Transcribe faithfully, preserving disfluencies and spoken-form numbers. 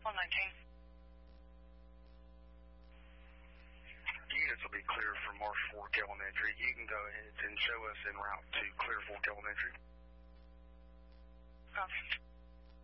one nineteen. Units will be clear from Marsh Fork Elementary. You can go ahead and show us en route to Clear Fork Elementary. Okay.